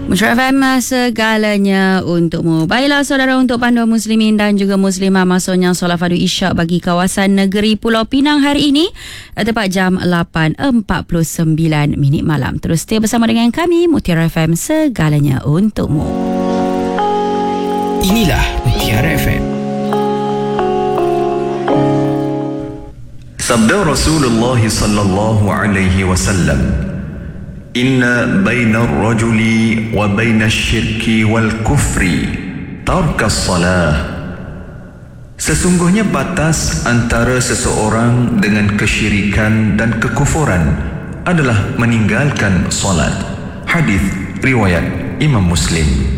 Musyrik FM segalanya untukmu. Baiklah saudara, untuk panduan muslimin dan juga muslimah masuknya solat fardu isyak bagi kawasan negeri Pulau Pinang hari ini tepat jam 8.49 malam. Terus stay bersama dengan kami, Mutiara FM segalanya untukmu. Inilah Mutiara FM. Sabda Rasulullah sallallahu alaihi wasallam, Inna baina ar-rajuli wa baina asy-syirki wal kufri tarkas salah. Sesungguhnya batas antara seseorang dengan kesyirikan dan kekufuran adalah meninggalkan solat. Hadis riwayat Imam Muslim.